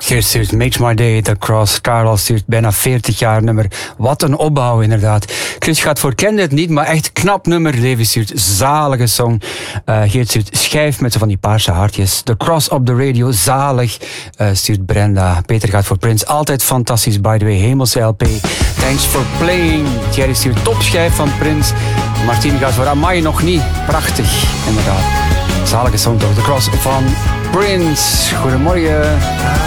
Geert stuurt Makes My Day, The Cross. Karel stuurt bijna 40 jaar nummer. Wat een opbouw inderdaad. Chris gaat voor Kende het niet, maar echt knap nummer. Davy stuurt zalige song. Geert stuurt Schijf met zo van die paarse hartjes. The Cross op de radio, zalig. Stuurt Brenda. Peter gaat voor Prince. Altijd fantastisch, by the way. Hemelse LP. Thanks for playing. Thierry stuurt Topschijf van Prince. Martine gaat voor Amai nog niet. Prachtig, inderdaad. Zalige song toch. The Cross van Prince. Goedemorgen.